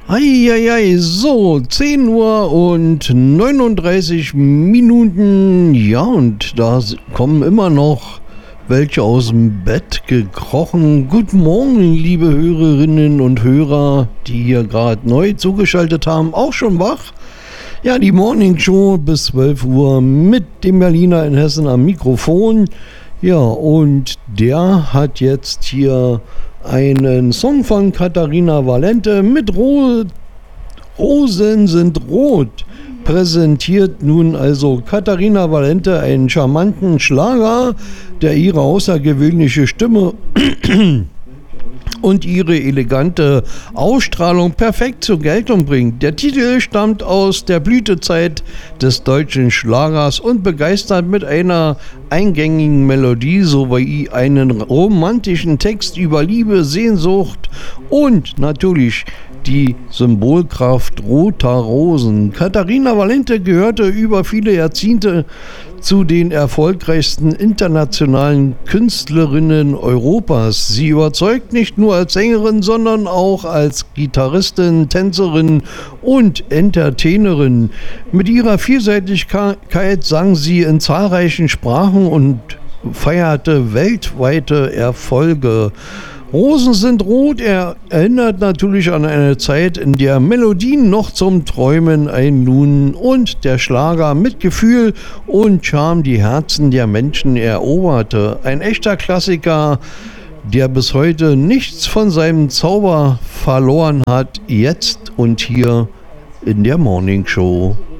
Eieiei, so, 10 Uhr und 39 Minuten. Ja, und da kommen immer noch welche aus dem Bett gekrochen. Guten Morgen, liebe Hörerinnen und Hörer, die hier gerade neu zugeschaltet haben. Auch schon wach? Ja, die Morning Show bis 12 Uhr mit dem Berliner in Hessen am Mikrofon. Ja, und der hat jetzt hier einen Song von Katharina Valente mit Rosen sind rot. Präsentiert nun also Katharina Valente einen charmanten Schlager, der ihre außergewöhnliche Stimme und ihre elegante Ausstrahlung perfekt zur Geltung bringt. Der Titel stammt aus der Blütezeit des deutschen Schlagers und begeistert mit einer eingängigen Melodie sowie einen romantischen Text über Liebe, Sehnsucht und natürlich die Symbolkraft roter Rosen. Katharina Valente gehörte über viele Jahrzehnte zu den erfolgreichsten internationalen Künstlerinnen Europas. Sie überzeugt nicht nur als Sängerin, sondern auch als Gitarristin, Tänzerin und Entertainerin. Mit ihrer Vielseitigkeit sang sie in zahlreichen Sprachen und feierte weltweite Erfolge. Rosen sind rot erinnert natürlich an eine Zeit, in der Melodien noch zum Träumen einluden und der Schlager mit Gefühl und Charme die Herzen der Menschen eroberte. Ein echter Klassiker, der bis heute nichts von seinem Zauber verloren hat, jetzt und hier in der Morning Show.